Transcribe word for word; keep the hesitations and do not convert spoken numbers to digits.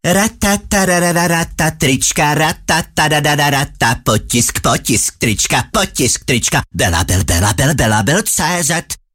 Ratatarararata trička, ratatarararata potisk, potisk trička, potisk trička, Bela Bel, Bela Bel, Bela Bel, C Z.